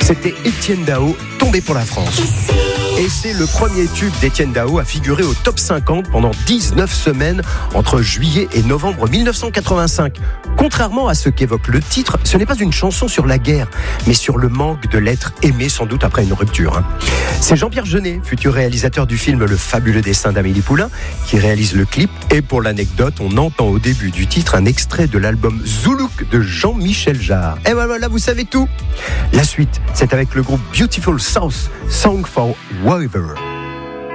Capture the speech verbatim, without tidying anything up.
C'était Étienne Dao, Tombé pour la France. Et c'est le premier tube d'Étienne Dao à figurer au top cinquante pendant dix-neuf semaines entre juillet et novembre dix-neuf cent quatre-vingt-cinq. Contrairement à ce qu'évoque le titre, ce n'est pas une chanson sur la guerre, mais sur le manque de l'être aimé, sans doute après une rupture. C'est Jean-Pierre Jeunet, futur réalisateur du film Le fabuleux destin d'Amélie Poulain, qui réalise le clip. Et pour l'anecdote, on entend au début du titre un extrait de l'album Zoulouk de Jean-Michel Jarre. Et voilà, vous savez tout. La suite, c'est avec le groupe Beautiful South, Song for Weather.